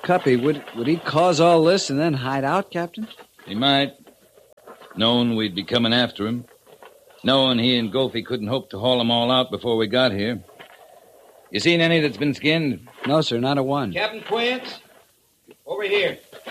Cuppy, would he cause all this and then hide out, Captain? He might. Knowing we'd be coming after him. Knowing he and Gophie couldn't hope to haul them all out before we got here. You seen any that's been skinned? No, sir, not a one. Captain Quince, over here.